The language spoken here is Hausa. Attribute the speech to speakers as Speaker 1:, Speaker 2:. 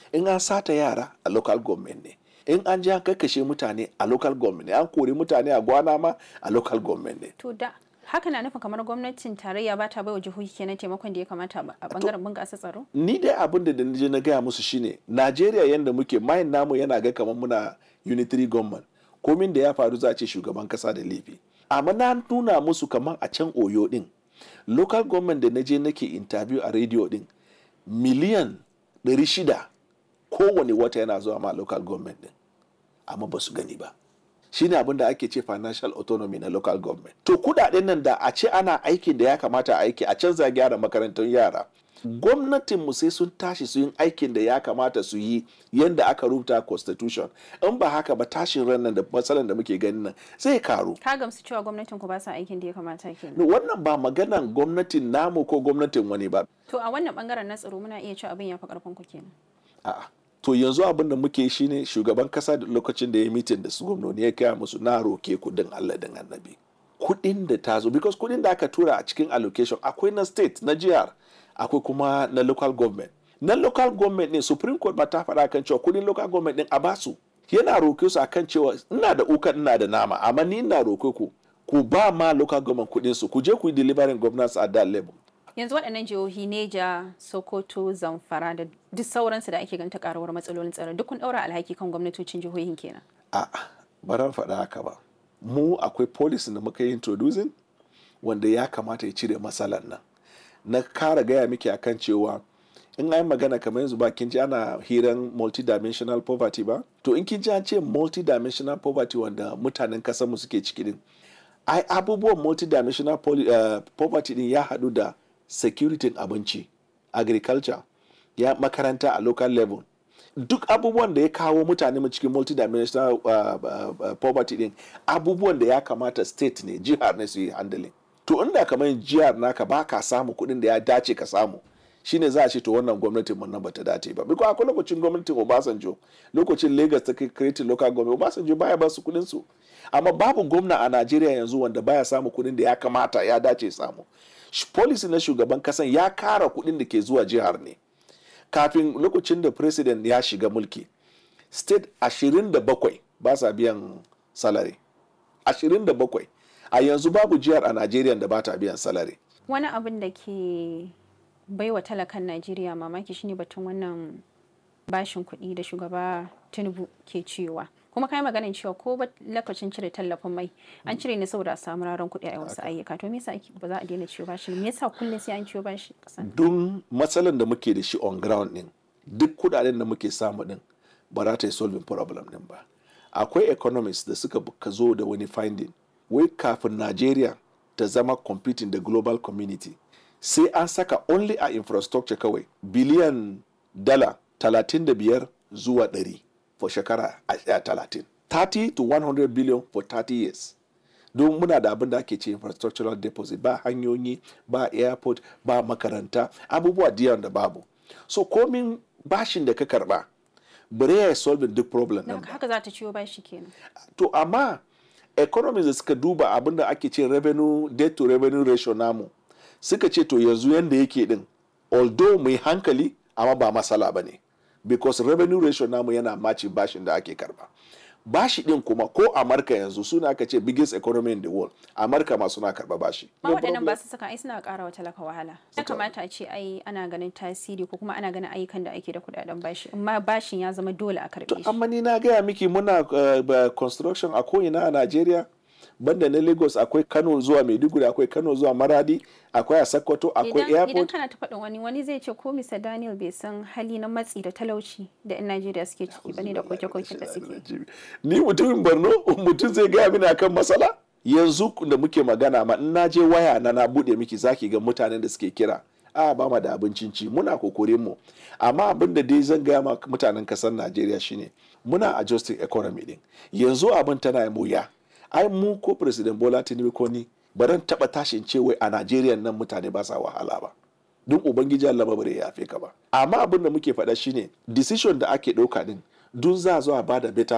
Speaker 1: in an sata yara a local government ne, in an ji an kakkashe mutane a local government ne, an kori mutane a gwana ma a local government ne.
Speaker 2: To da haka na nufin kamar gwamnatin tarayya ba ta baiwa jihohi kenan taimakon da ya kamata a bangaren bunƙasa tsaro? Ni
Speaker 1: dai abin da je na gaya musu shine Najeriya yanda muke mayin namu yana ga kamar muna unitary government, komin da ya faru za a ce shugaban kasa da laifi. Amma na nuna musu kamar a can Oyo din local government da na je nake interview a radio din miliyan 600 kowane wata yana zuwa ma local government din, amma ba su gani ba. Shine abin da ake ce financial autonomy na local government. To kudaden nan da a ce ana aikin da ya kamata a aiki a canza gyara makarantun yara, gwamnatin mu sai sun tashi su yin aikin da ya kamata su yi yadda aka rubuta constitution. In ba haka ba tashin ran nan da matsalan da muke ganin nan zai karu.
Speaker 2: Ka gamsu cewa gwamnatin ku ba sa aikin da ya kamata kenan?
Speaker 1: Wannan ba maganan gwamnatin namu ko gwamnatin wani ba.
Speaker 2: To a wannan bangaren na tsaro muna iya cewa abin ya fi karfin ku kenan?
Speaker 1: A'a. To yanzu abin da muke shi ne shugaban kasa da lokacin da ya mitin da su gwamnoni ya kaya musu na roke kudin Allah din annabi. Kudin da ta zo, because kudin da aka tura a cikin allocation akwai na state, na jihar, akwai kuma na local government. Na local government ne Supreme Court ba ta faɗa kan cewa kudin local government din a basu. Yana roke su akan cewa ina da ukan ina da nama, amma ni ina roke ku ba ma local government kudin su, ku je ku yi delivering governance at that level.
Speaker 2: Yanzu waɗannan jihohi Neja, Sokoto, Zamfara da duk sauransu da ake ganta karuwar matsalolin tsaro duk kun ɗaura alhaki kan gwamnatocin jihohin kenan?
Speaker 1: A'a, ba ran faɗa haka ba. Mu akwai policy da muka yi introducing wanda ya kamata ya cire matsalar nan. Na kara gaya miki akan cewa in an magana kamar yanzu ba kin ji ana hiran multidimensional poverty ba? To in kin ji an ce multidimensional poverty wanda mutanen kasar mu suke ciki din. Ai abubuwan multidimensional poverty din ya haɗu da security abinci, agriculture, ya makaranta a local level. Duk abubuwan da ya kawo mutane mu cikin multidimensional poverty din abubuwan da ya kamata state ne, jihar ne su yi handling. To inda kamar jihar naka ba ka samu kuɗin da ya dace ka samu, shine za a ce to wannan gwamnatin mun nan bata dace ba. Biko akwai lokacin gwamnatin Obasanjo, lokacin Lagos ta create local government, Obasanjo baya ba su kuɗin su. Amma babu gwamna a Najeriya yanzu wanda baya samu kuɗin da ya kamata ya dace samu. Policy na shugaban kasan ya kara kuɗin da ke zuwa jihar ne. Kafin lokacin da president ya shiga mulki, state 27 ba sa biyan salary. 27. A yanzu babu jihar a Najeriya da ba ta biyan salary.
Speaker 2: Wani abin da ke baiwa talakan Najeriya mamaki shine batun wannan bashin kuɗi da shugaba Tinubu ke cewa. Kuma kai maganin cewa ko ba lokacin cire tallafin mai an cire ne saboda a samu raron kuɗi a wasu ayyuka. To me yasa ba za a daina ciwo bashi? Me yasa kullum sai an ciwo bashi kasan?
Speaker 1: Dun matsalan da muke da shi on ground din, duk kudaden da muke samu din ba za ta yi solving problem din ba. Akwai economists da suka zo da wani finding, wai kafin Najeriya ta zama competing da global community sai an saka only a infrastructure kawai biliyan dala 35 zuwa 100 for shekara 30. 30 to 100 billion for 30 years. Don muna da abin da ake ce infrastructural deposit, ba hanyoyi, ba airport, ba makaranta, abubuwa diyan da babu. So komin bashin da ka karba, bare ya solve duk problem din.
Speaker 2: Haka za ta ciwo bashi kenan.
Speaker 1: To amma economies da suka duba abin da ake ce revenue debt to revenue ratio namu, suka ce to yanzu yanda yake din, although mai hankali amma ba masala bane. Because revenue ratio namu yana maci bashin da ake karba. Bashi din kuma ko Amurka yanzu suna aka ce biggest economy in the world, Amurka ma suna karba bashi.
Speaker 2: Ma waɗannan ba su saka ai suna ƙara wa talaka wahala. Ya kamata a ce ai ana ganin tasiri ko kuma ana ganin ayyukan da ake da kuɗaɗen bashi, amma bashin ya zama dole a karɓe shi.
Speaker 1: Amma ni na gaya miki muna construction a ko'ina a Najeriya. Banda na Lagos akwai Kano zuwa Maiduguri, akwai Kano zuwa Maradi, akwai a Sokoto, akwai airport.
Speaker 2: Idan kana ta faɗin wani zai ce ko Mr. Daniel bai san hali na matsi da talauci da 'yan Najeriya suke ciki bane da koke-koke da suke.
Speaker 1: Ni mutumin Borno, mutum zai gaya mini akan matsala? Yanzu da muke magana ma in na je waya na bude miki zaki ga mutanen da suke kira. Ba ma da abincin ci, muna kokorin mu. Amma abin da dai zan gaya ma mutanen kasar Najeriya shine muna adjusting economy din. Yanzu abin tana yi wuya. Ai mu ko President Bola Tinubu ko ni baran taba tashin ce wai a Najeriya nan mutane ba sa wahala ba. Don ubangiji Allah ba bare ya yafe ka ba. Amma abin da muke faɗa shine decision da ake ɗauka din dun za zo a bada better